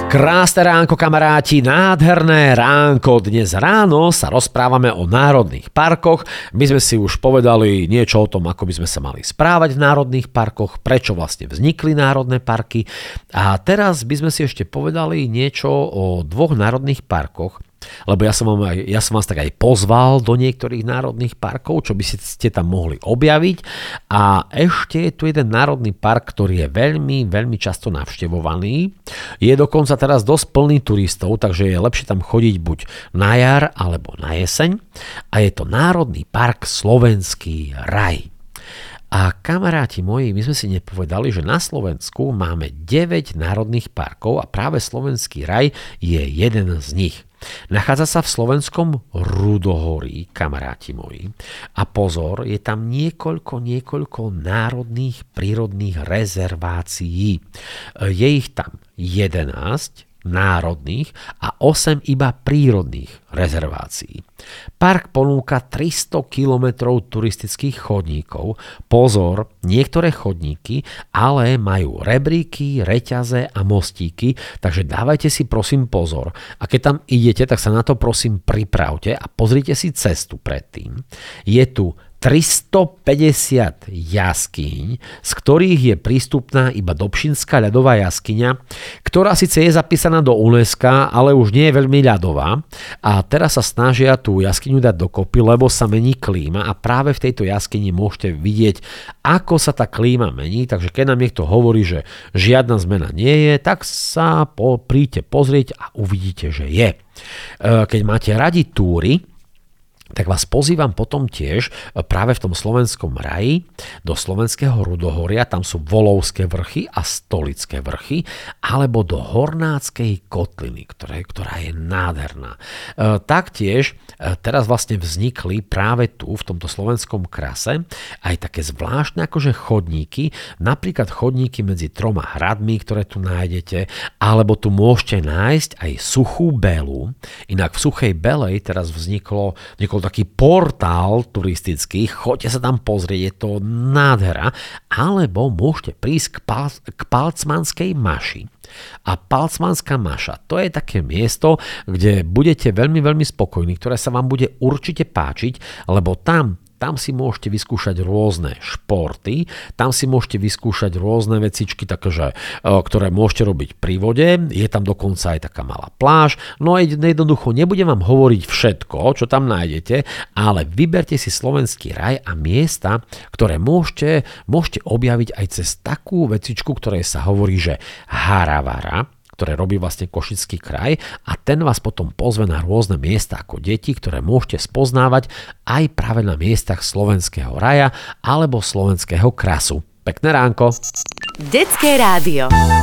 Krásne ránko, kamaráti, nádherné ránko. Dnes ráno sa rozprávame o národných parkoch. My sme si už povedali niečo o tom, ako by sme sa mali správať v národných parkoch, prečo vlastne vznikli národné parky. A teraz by sme si ešte povedali niečo o dvoch národných parkoch, lebo ja som vás tak aj pozval do niektorých národných parkov, čo by ste tam mohli objaviť. A ešte je tu jeden národný park, ktorý je veľmi, veľmi často navštevovaný. Je dokonca teraz dosť plný turistov, takže je lepšie tam chodiť buď na jar alebo na jeseň. A je to Národný park Slovenský raj. A kamaráti moji, my sme si nepovedali, že na Slovensku máme 9 národných parkov a práve Slovenský raj je jeden z nich. Nachádza sa v slovenskom Rudohorí, kamaráti moji. A pozor, je tam niekoľko národných prírodných rezervácií. Je ich tam 11 národných a 8 iba prírodných rezervácií. Park ponúka 300 kilometrov turistických chodníkov. Pozor, niektoré chodníky ale majú rebríky, reťaze a mostíky, takže dávajte si prosím pozor. A keď tam idete, tak sa na to prosím pripravte a pozrite si cestu predtým. Je tu 350 jaskyň, z ktorých je prístupná iba Dobšinská ľadová jaskyňa, ktorá síce je zapísaná do UNESCO, ale už nie je veľmi ľadová. A teraz sa snažia tú jaskyňu dať dokopy, lebo sa mení klíma a práve v tejto jaskyni môžete vidieť, ako sa tá klíma mení. Takže keď nám niekto hovorí, že žiadna zmena nie je, tak sa príďte pozrieť a uvidíte, že je. Keď máte radi túry, tak vás pozývam potom tiež práve v tom slovenskom raji do slovenského Rudohoria, tam sú Volovské vrchy a Stolické vrchy, alebo do Hornáckej kotliny, ktorá je nádherná. Taktiež teraz vlastne vznikli práve tu v tomto slovenskom krase aj také zvláštne akože chodníky, napríklad chodníky medzi 3 hradmi, ktoré tu nájdete, alebo tu môžete nájsť aj Suchú Belu. Inak v Suchej Belej teraz vznikol taký portál turistický, choďte sa tam pozrieť, je to nádhera, alebo môžete prísť k Palcmanskej maši. A Palcmanská maša, to je také miesto, kde budete veľmi, veľmi spokojní, ktoré sa vám bude určite páčiť, lebo tam si môžete vyskúšať rôzne športy, tam si môžete vyskúšať rôzne vecičky, takže, ktoré môžete robiť pri vode, je tam dokonca aj taká malá pláž, no jednoducho nebudem vám hovoriť všetko, čo tam nájdete, ale vyberte si Slovenský raj a miesta, ktoré môžete objaviť aj cez takú vecičku, ktorej sa hovorí, že Haravara, ktoré robí vlastne Košický kraj a ten vás potom pozve na rôzne miesta ako deti, ktoré môžete spoznávať aj práve na miestach Slovenského raja alebo Slovenského krasu. Pekné ránko. Detské rádio.